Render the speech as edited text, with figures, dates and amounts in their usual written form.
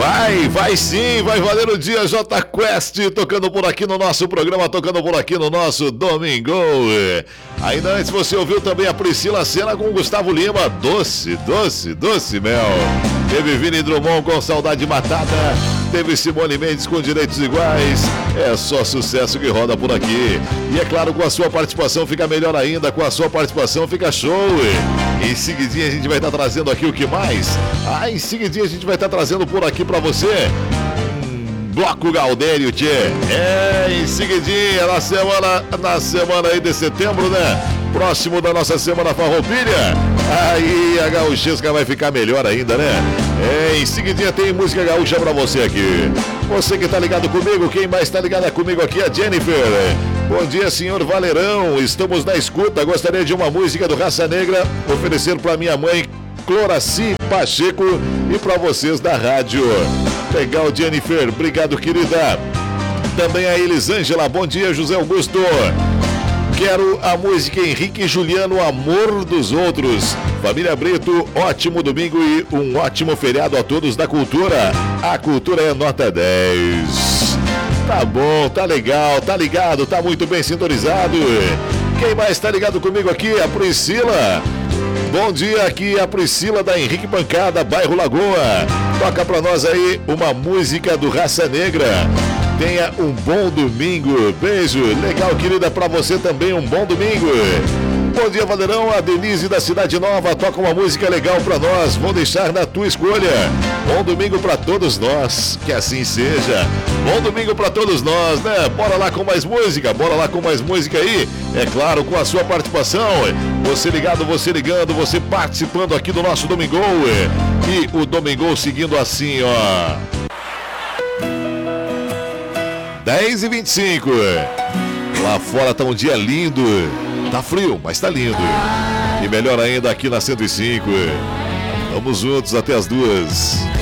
Vai sim, vai valer o dia J Quest, tocando por aqui no nosso programa, tocando por aqui no nosso Domingo. Ainda antes você ouviu também a Priscila Senna com o Gustavo Lima, Doce Mel. Teve Vini Drummond com Saudade Matada, teve Simone Mendes com Direitos Iguais. É só sucesso que roda por aqui. E é claro, com a sua participação fica melhor ainda, com a sua participação fica show. Em seguidinha a gente vai estar trazendo aqui o que mais? Em seguidinha a gente vai estar trazendo por aqui pra você Bloco Gaudério, tchê. Em seguidinha, na semana aí de setembro, né? Próximo da nossa Semana Farroupilha. Aí a gauchesca vai ficar melhor ainda, né? Em seguidinha tem música gaúcha pra você aqui. Você que tá ligado comigo, quem mais tá ligada comigo aqui é a Jennifer. Bom dia, senhor Valerão. Estamos na escuta. Gostaria de uma música do Raça Negra oferecer pra minha mãe Cloraci Pacheco e pra vocês da rádio. Legal, Jennifer. Obrigado, querida. Também a Elisângela. Bom dia, José Augusto. Quero a música Henrique e Juliano, Amor dos Outros. Família Brito, ótimo domingo e um ótimo feriado a todos da Cultura. A Cultura é nota 10. Tá bom, tá legal, tá ligado, tá muito bem sintonizado. Quem mais tá ligado comigo aqui? A Priscila. Bom dia, aqui a Priscila da Henrique Bancada, bairro Lagoa. Toca pra nós aí uma música do Raça Negra. Tenha um bom domingo. Beijo. Legal, querida, pra você também um bom domingo. Bom dia, Valerão. A Denise da Cidade Nova toca uma música legal pra nós. Vou deixar na tua escolha. Bom domingo pra todos nós. Que assim seja. Bom domingo pra todos nós, né? Bora lá com mais música. Bora lá com mais música aí. É claro, com a sua participação. Você ligado, você ligando, você participando aqui do nosso Domingo. E o Domingo seguindo assim, ó. 10h25. Lá fora tá um dia lindo. Tá frio, mas tá lindo. E melhor ainda aqui na 105. Vamos juntos até as 2.